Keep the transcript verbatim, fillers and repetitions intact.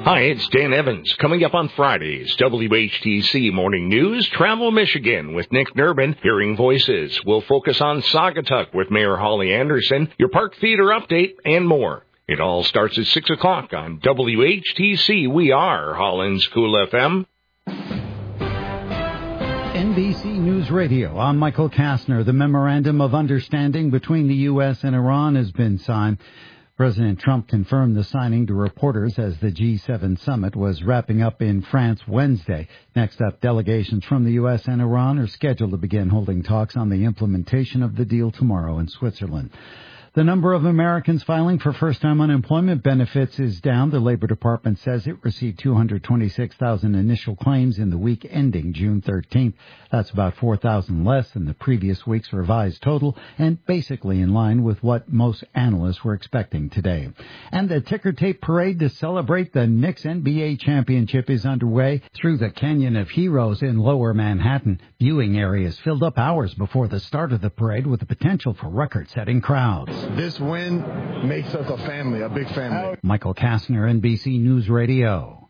Hi, it's Dan Evans. Coming up on Fridays, W H T C Morning News, Travel Michigan with Nick Durbin, Hearing Voices. We'll focus on Saugatuck with Mayor Holly Anderson, your Park Theater update, and more. It all starts at six o'clock on W H T C. We are Holland's Cool F M. N B C News Radio. I'm Michael Kastner. The Memorandum of Understanding between the U S and Iran has been signed. President Trump confirmed the signing to reporters as the G seven summit was wrapping up in France Wednesday. Next up, delegations from the U S and Iran are scheduled to begin holding talks on the implementation of the deal tomorrow in Switzerland. The number of Americans filing for first-time unemployment benefits is down. The Labor Department says it received two hundred twenty-six thousand initial claims in the week ending June thirteenth. That's about four thousand less than the previous week's revised total and basically in line with what most analysts were expecting today. And the ticker tape parade to celebrate the Knicks N B A championship is underway through the Canyon of Heroes in Lower Manhattan. Viewing areas filled up hours before the start of the parade with the potential for record-setting crowds. This win makes us a family, a big family. Michael Kastner, N B C News Radio.